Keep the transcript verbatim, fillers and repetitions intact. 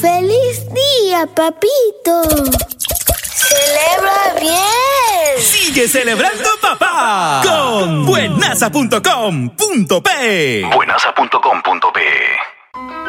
¡Feliz día, papito! ¡Celebra bien! ¡Sigue celebrando, papá! Con buenaza punto com punto pe. buenaza punto com punto pe